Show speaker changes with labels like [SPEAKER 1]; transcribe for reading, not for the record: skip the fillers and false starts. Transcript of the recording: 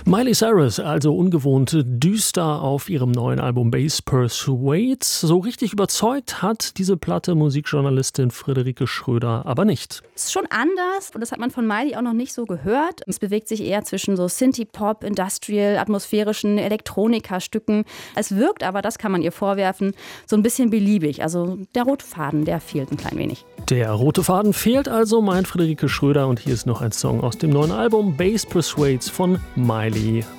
[SPEAKER 1] Miley Cyrus, also ungewohnt düster auf ihrem neuen Album Bass Persuades. So richtig überzeugt hat diese Platte Musikjournalistin Friederike Schröder aber nicht.
[SPEAKER 2] Es ist schon anders und das hat man von Miley auch noch nicht so gehört. Es bewegt sich eher zwischen so Synthie-Pop, Industrial, atmosphärischen Elektronika-Stücken. Es wirkt aber, das kann man ihr vorwerfen, so ein bisschen beliebig. Also der rote Faden, der fehlt ein klein wenig.
[SPEAKER 1] Der rote Faden fehlt also, meint Friederike Schröder. Und hier ist noch ein Song aus dem neuen Album Bass Persuades von Miley